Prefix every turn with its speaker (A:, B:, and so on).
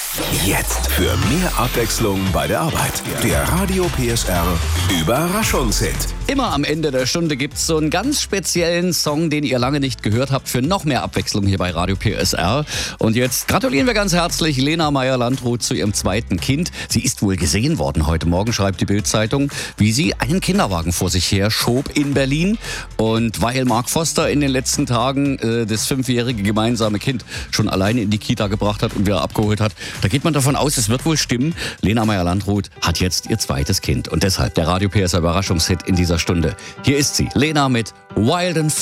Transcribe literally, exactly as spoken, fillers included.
A: Jetzt für mehr Abwechslung bei der Arbeit. Der Radio P S R Überraschungshit.
B: Immer am Ende der Stunde gibt es so einen ganz speziellen Song, den ihr lange nicht gehört habt, für noch mehr Abwechslung hier bei Radio P S R. Und jetzt gratulieren wir ganz herzlich Lena Meyer-Landrut zu ihrem zweiten Kind. Sie ist wohl gesehen worden heute Morgen, schreibt die Bild-Zeitung, wie sie einen Kinderwagen vor sich her schob in Berlin. Und weil Mark Foster in den letzten Tagen äh, das fünfjährige gemeinsame Kind schon alleine in die Kita gebracht hat und wieder abgeholt hat, da geht man davon aus, es wird wohl stimmen. Lena Meyer-Landrut hat jetzt ihr zweites Kind. Und deshalb der Radio P S R Überraschungshit in dieser Stunde. Hier ist sie, Lena mit Wild and